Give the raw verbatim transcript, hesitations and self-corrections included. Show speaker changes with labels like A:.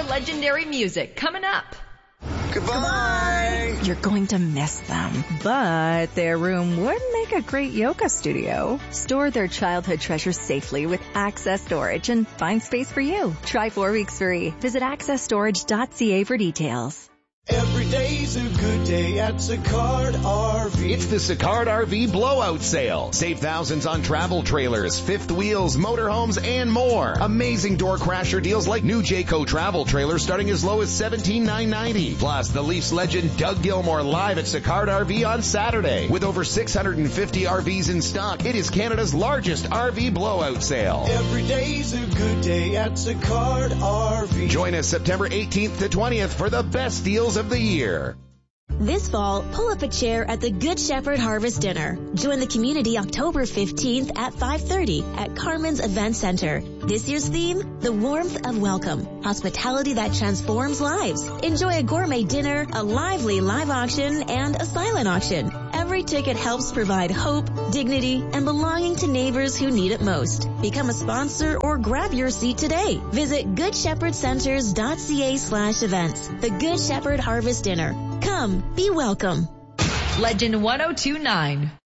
A: legendary music coming up.
B: Goodbye.
C: You're going to miss them, but their room would make a great yoga studio. Store their childhood treasures safely with Access Storage and find space for you. Try four weeks free. Visit access storage dot c a for details.
D: Every day's a good day at Sicard R V.
E: It's the Sicard R V blowout sale. Save thousands on travel trailers, fifth wheels, motorhomes, and more. Amazing door crasher deals like new Jayco travel trailers starting as low as seventeen thousand nine hundred ninety dollars. Plus, the Leafs legend Doug Gilmour live at Sicard R V on Saturday. With over six hundred fifty R Vs in stock, it is Canada's largest R V blowout sale.
D: Every day's a good day at Sicard R V.
E: Join us September eighteenth to twentieth for the best deals of the year.
F: This fall, pull up a chair at the Good Shepherd Harvest Dinner. Join the community October fifteenth at five thirty at Carmen's Event Center. This year's theme, the warmth of welcome. Hospitality that transforms lives. Enjoy a gourmet dinner, a lively live auction, and a silent auction. Every ticket helps provide hope, dignity, and belonging to neighbors who need it most. Become a sponsor or grab your seat today. Visit good shepherd centers dot c a slash events. The Good Shepherd Harvest Dinner. Come, be welcome.
A: Legend one oh two point nine.